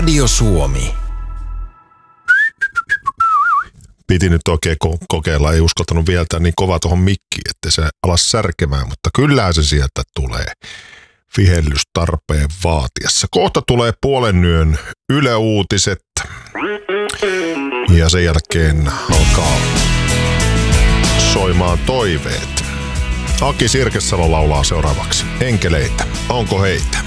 Radio Suomi. Piti nyt oikein kokeilla, ei uskaltanut vielä niin kova tuohon mikkiin, että se alas särkemään, mutta kyllähän se sieltä tulee vihellystarpeen vaatiessa. Kohta tulee puolen yön Yle Uutiset ja sen jälkeen alkaa soimaan toiveet. Aki Sirkesalo laulaa seuraavaksi. Enkeleitä, onko heitä?